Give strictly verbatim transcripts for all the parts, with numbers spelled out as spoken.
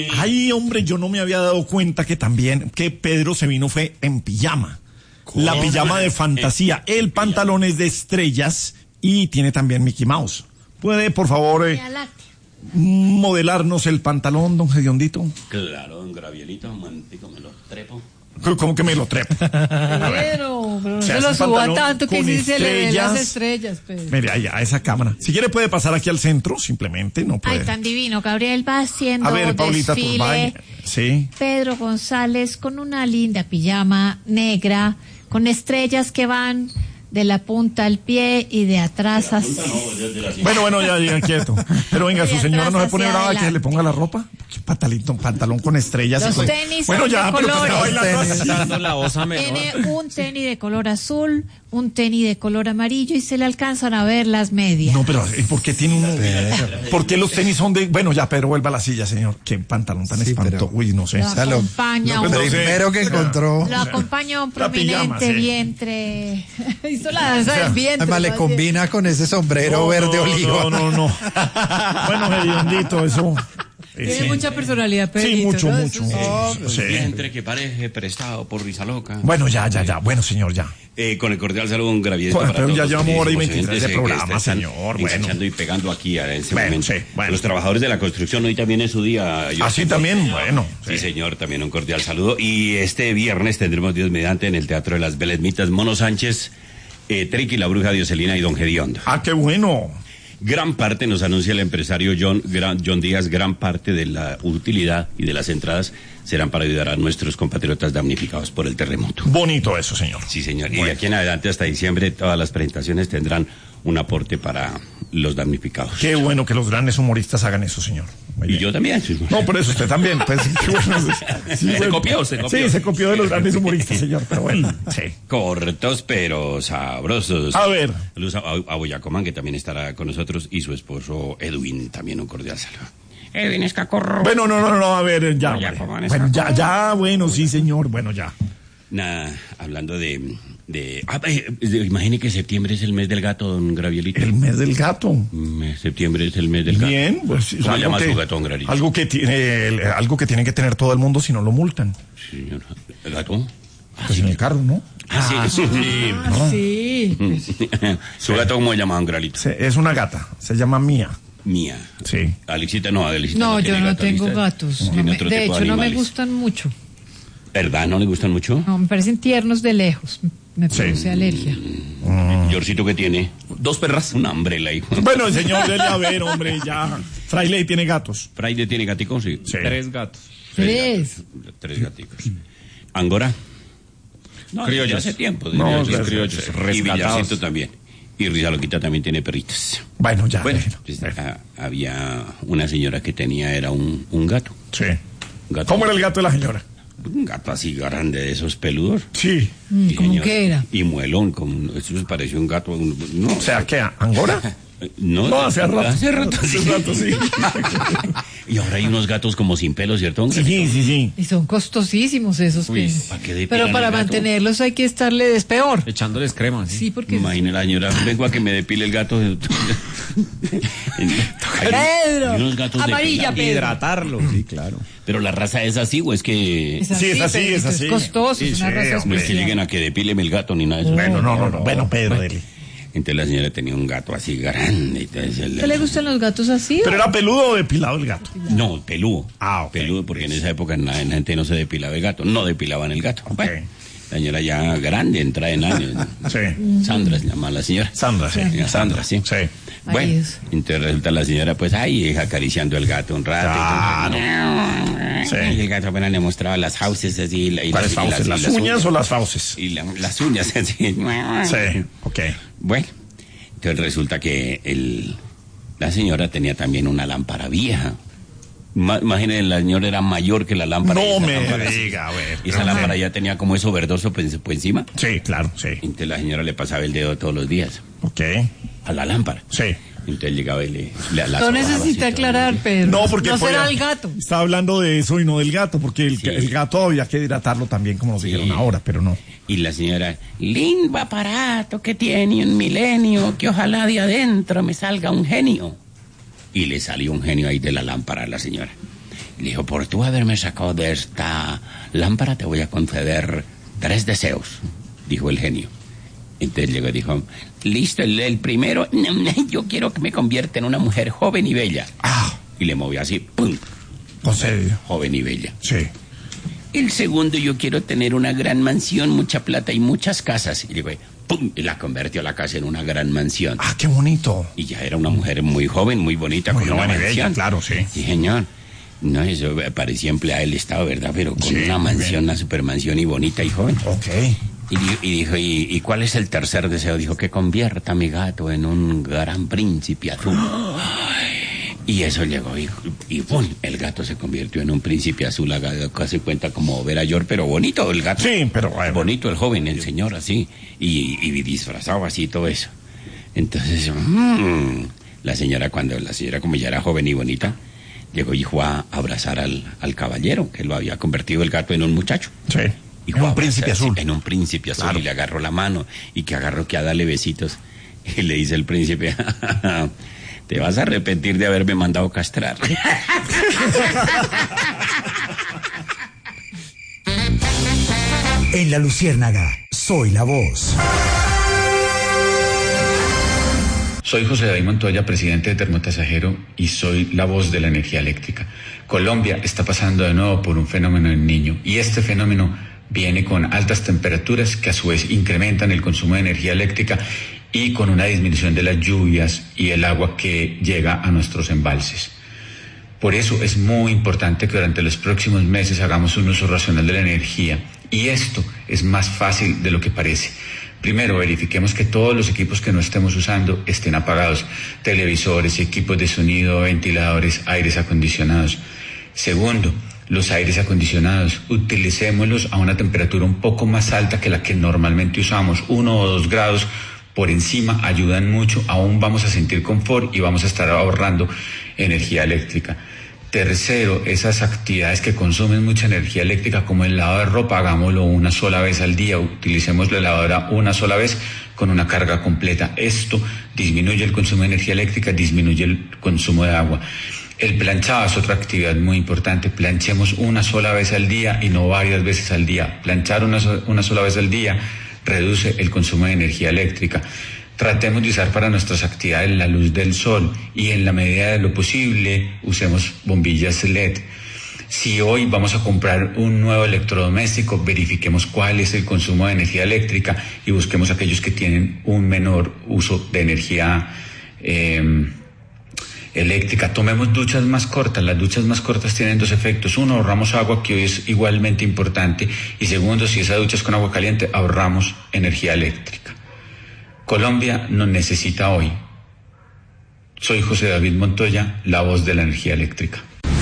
Ay, hombre, yo no me había dado cuenta que también, que Pedro se vino fue en pijama. ¿Cómo? La pijama de fantasía. El pantalón es de estrellas y tiene también Mickey Mouse. ¿Puede, por favor, eh, modelarnos el pantalón, don Gediondito? Claro, don Gravielito, un momentico, me lo trepo. ¿Cómo que me lo trepo? Pero, pero no o sea, se lo suba tanto que sí se le ven las estrellas. Pues. Mire, allá, a esa cámara. Si quiere puede pasar aquí al centro, simplemente, no puede. Ay, tan divino. Gabriel va haciendo a ver, Paulita desfile. Turbay. Sí. Pedro González con una linda pijama negra, con estrellas que van de la punta al pie y de atrás hacia... No, de la bueno, bueno, ya, ya, quieto. Pero venga, su señora no se pone brava que se le ponga la ropa. ¿Qué pantalón, pantalón con estrellas? Los y con... tenis bueno, son ya, de pero colores. La osa Tiene un tenis de color azul, un tenis de color amarillo y se le alcanzan a ver las medias. No, pero ¿por qué tiene uno? ¿Por qué los tenis son de...? Bueno, ya, Pedro, vuelva a la silla, señor. Qué pantalón tan sí, espantoso. Pero... Uy, no sé. Lo acompaña no, un... primero que encontró. Lo acompaña un prominente pijama, sí. vientre. Hizo la danza o sea, del vientre. Además le combina con ese sombrero no, verde no, oliva. No, no, no. Bueno, Hediondito, eso... Tiene sí. mucha personalidad, Pedrito. Sí, mucho, ¿no? mucho. Oh, sí. Vientre que parece prestado por Risa Loca. Bueno, ya, ya, ya. Bueno, señor, ya. Eh, con el cordial saludo, un Gravielito bueno, para pero todos. ya llevamos hora y veintitrés de que programa, señor. Bueno. y pegando aquí en ese bueno, momento. Sí, bueno. Los trabajadores de la construcción, hoy también es su día. Yo Así también, bueno. Sí, sí, señor, también un cordial saludo. Y este viernes tendremos, Dios mediante, en el Teatro de las Belemnitas, Mono Sánchez, eh, Triqui, la Bruja Dioselina y Don Gediondo. Ah, qué bueno. Gran parte, nos anuncia el empresario John, Gran, John Díaz, gran parte de la utilidad y de las entradas serán para ayudar a nuestros compatriotas damnificados por el terremoto. Bonito eso, señor. Sí, señor. Bueno. Y de aquí en adelante hasta diciembre todas las presentaciones tendrán un aporte para los damnificados. Qué bueno que los grandes humoristas hagan eso, señor. Y yo también. No, por eso usted también. Pues, bueno, sí, se bueno. copió, se copió. Sí, se copió de los grandes humoristas, señor, pero bueno. Sí. Cortos, pero sabrosos. A ver. Saludos a, a Boyacomán, que también estará con nosotros, y su esposo Edwin, también un cordial saludo. Edwin Escacorro. Bueno, no, no, no, a ver, ya. Bueno, ya, ya, bueno, sí, señor, bueno, ya. Nada, hablando de... de ah, eh, imagine que septiembre es el mes del gato, don Gravielito. ¿El mes del gato? Me, septiembre es el mes del gato. Bien, pues... ¿Cómo llama que, su gato, don Gravielito? Algo que, tiene, algo que tiene que tener todo el mundo si no lo multan. Sí, señor. ¿El gato? Ah, pues sí. En el carro, ¿no? Ah, sí, sí. sí. Ah, sí. ¿Su gato cómo se llama, don Gravielito? Es una gata, se llama Mía. Mía. Sí. Alexita no, Alexita no. No, no yo no gato, tengo Alexita. gatos. No me, de hecho, de no me gustan mucho. ¿Verdad? ¿No le gustan mucho? No, me parecen tiernos de lejos. Me produce sí. alergia. Mm. ¿Yorcito qué tiene? Dos perras. Una umbrella, hijo. Bueno, el señor, dele a ver, hombre, ya. Fraile tiene gatos. ¿Fraile tiene gaticos? Sí. sí. Tres gatos. Tres. Tres, Tres gaticos. ¿Angora? No, criollos. Hace tiempo. No, los criollos. Y Villarcito también. Y Risa Loquita también tiene perritos. Bueno, ya. Bueno, pues, a, había una señora que tenía, era un, un gato. Sí. Un gato. ¿Cómo era el gato de la señora? Un gato así grande de esos peludos. Sí. Mm, sí ¿Cómo que era? Y muelón, como, eso pareció un gato. No, o sea, ¿qué? ¿Angora? No, no, hace rato. Hace rato, sí. Hace rato, sí. Y ahora hay unos gatos como sin pelo, ¿cierto? Sí, sí, sí. Y son costosísimos esos. Uy, que... ¿para qué Pero para mantenerlos hay que estarle despeor. Echándoles crema, ¿sí? Sí, porque... Imagine la señora, vengo a que me depile el gato. Pedro, unos gatos amarilla, Pedro. Hidratarlo, sí, claro. Pero la raza es así, ¿o es que...? Es así, sí, es así, Pedrito, es así. Es costoso, sí, es una sí, raza hombre. No es que lleguen a que depíleme el gato ni nada de eso. Bueno, no, no, no. Bueno, Pedro, dele. Entonces la señora tenía un gato así grande. ¿Qué le gustan los gatos así? ¿Pero era peludo o depilado el gato? No, peludo. Ah, ok. Peludo, porque en esa época en la, en la gente no se depilaba el gato. No depilaban el gato. Ok. Bueno, la señora ya grande, entra en años. Sí. Sandra se llama la señora. Sandra, sí. Sandra, Sandra sí. Sí. Bueno, Ay, entonces resulta la señora, pues, ahí acariciando el gato un rato. Claro. Y, Sí. y el gato apenas le mostraba las fauces así. Y, y ¿Cuáles las, fauces? y ¿Las, las uñas o las fauces? Y la, las uñas así. Sí, ok. Bueno, entonces resulta que el, la señora tenía también una lámpara vieja. Ma, imagínense, la señora era mayor que la lámpara. No me lámpara, diga, a ver. Y esa Ajá. lámpara ya tenía como eso verdoso pues, pues encima. Sí, claro, sí. Entonces la señora le pasaba el dedo todos los días. Ok. A la lámpara. Sí. Entonces llegaba y le... le la No necesita aclarar, Pedro. No, porque no será pues, el gato. Está hablando de eso y no del gato, porque el, Sí. el gato había que hidratarlo también, como nos Sí. dijeron ahora, pero no. Y la señora, lindo aparato que tiene un milenio, que ojalá de adentro me salga un genio. Y le salió un genio ahí de la lámpara a la señora. Le dijo, por tú haberme sacado de esta lámpara te voy a conceder tres deseos, dijo el genio. Entonces llegó y dijo, listo, el, el primero, yo quiero que me convierta en una mujer joven y bella. Ah. Y le movió así, ¡pum! Concedido. Joven y bella. Sí. El segundo, yo quiero tener una gran mansión, mucha plata y muchas casas. Y llegó y ¡pum! Y la convirtió la casa en una gran mansión. Ah, qué bonito. Y ya era una mujer muy joven, muy bonita, Muy con una joven y mansión. bella, claro, sí. Sí, señor. No, eso parecía empleada del Estado, ¿verdad? Pero con Sí, una muy mansión, bien. una supermansión y bonita y joven. Ok. Y, di- y dijo, ¿y, ¿y cuál es el tercer deseo? Dijo, que convierta a mi gato en un gran príncipe azul. Y eso llegó y, y ¡pum! El gato se convirtió en un príncipe azul, haga casi cuenta como Vera York, pero bonito el gato. Sí, pero bueno. Bonito el joven, el señor así, y, y disfrazado así todo eso. Entonces, mmm, la señora, cuando la señora como ya era joven y bonita, llegó y fue a abrazar al, al caballero, que lo había convertido el gato en un muchacho. Sí. Y En fue a un príncipe abrazarse azul. En un príncipe azul, Claro. y le agarró la mano, y que agarró que a darle besitos. Y le dice el príncipe, te vas a arrepentir de haberme mandado castrar. En La Luciérnaga, soy la voz. Soy José David Montoya, presidente de Termotasajero, y soy la voz de la energía eléctrica. Colombia está pasando de nuevo por un fenómeno del Niño, y este fenómeno viene con altas temperaturas que a su vez incrementan el consumo de energía eléctrica y con una disminución de las lluvias y el agua que llega a nuestros embalses. Por eso es muy importante que durante los próximos meses hagamos un uso racional de la energía, y esto es más fácil de lo que parece. Primero, verifiquemos que todos los equipos que no estemos usando estén apagados: televisores, equipos de sonido, ventiladores, aires acondicionados. Segundo, los aires acondicionados, utilicémoslos a una temperatura un poco más alta que la que normalmente usamos, uno o dos grados por encima ayudan mucho, aún vamos a sentir confort y vamos a estar ahorrando energía eléctrica. Tercero, esas actividades que consumen mucha energía eléctrica, como el lavado de ropa, hagámoslo una sola vez al día, utilicemos la lavadora una sola vez con una carga completa. Esto disminuye el consumo de energía eléctrica, disminuye el consumo de agua. El planchado es otra actividad muy importante. Planchemos una sola vez al día y no varias veces al día. Planchar una, so- una sola vez al día reduce el consumo de energía eléctrica. Tratemos de usar para nuestras actividades la luz del sol y en la medida de lo posible usemos bombillas L E D. Si hoy vamos a comprar un nuevo electrodoméstico, verifiquemos cuál es el consumo de energía eléctrica y busquemos aquellos que tienen un menor uso de energía eh, eléctrica. Tomemos duchas más cortas. Las duchas más cortas tienen dos efectos. Uno, ahorramos agua, que hoy es igualmente importante. Y segundo, si esa ducha es con agua caliente, ahorramos energía eléctrica. Colombia nos necesita hoy. Soy José David Montoya, la voz de la energía eléctrica.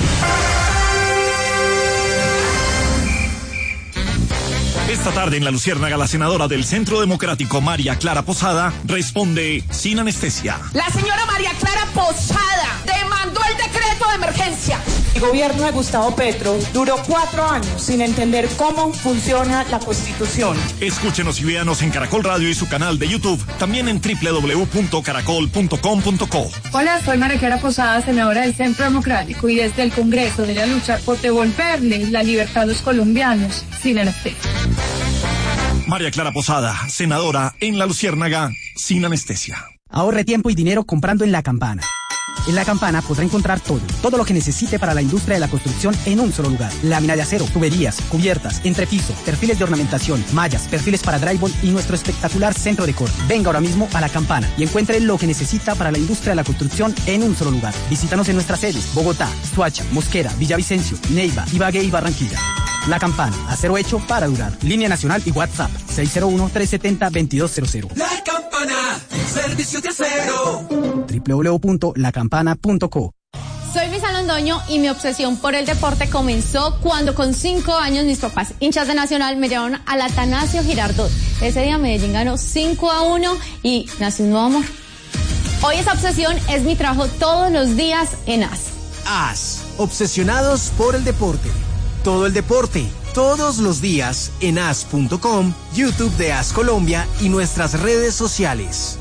Esta tarde en La Luciérnaga, la senadora del Centro Democrático, María Clara Posada, responde sin anestesia. La señora María Clara Posada demandó el decreto de emergencia. El gobierno de Gustavo Petro duró cuatro años sin entender cómo funciona la Constitución. Escúchenos y véanos en Caracol Radio y su canal de YouTube, también en doble u doble u doble u punto caracol punto com punto co. Hola, soy María Clara Posada, senadora del Centro Democrático, y desde el Congreso de la lucha por devolverle la libertad a los colombianos sin anestesia. María Clara Posada, senadora en La Luciérnaga, sin anestesia. Ahorre tiempo y dinero comprando en La Campana. En La Campana podrá encontrar todo, todo lo que necesite para la industria de la construcción en un solo lugar. Lámina de acero, tuberías, cubiertas, entrepiso, perfiles de ornamentación, mallas, perfiles para drywall y nuestro espectacular centro de corte. Venga ahora mismo a La Campana y encuentre lo que necesita para la industria de la construcción en un solo lugar. Visítanos en nuestras sedes: Bogotá, Soacha, Mosquera, Villavicencio, Neiva, Ibagué y Barranquilla. La Campana, acero hecho para durar. Línea nacional y WhatsApp seis cero uno, tres siete cero, dos dos cero cero. La Campana, servicio de acero. doble u doble u doble u punto la campana punto co. Soy Luisa Londoño y mi obsesión por el deporte comenzó cuando con cinco años mis papás, hinchas de Nacional, me llevaron al Atanasio Girardot. Ese día Medellín ganó cinco a uno y nació un nuevo amor. Hoy esa obsesión es mi trabajo todos los días en A S. A S, obsesionados por el deporte. Todo el deporte, todos los días en A S punto com, YouTube de A S Colombia y nuestras redes sociales.